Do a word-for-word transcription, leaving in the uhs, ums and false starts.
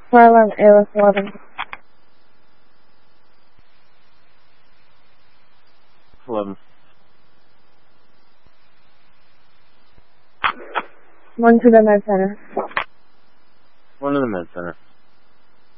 Fire alarm, A L S eleven. eleven. One to the med center. One to the med center.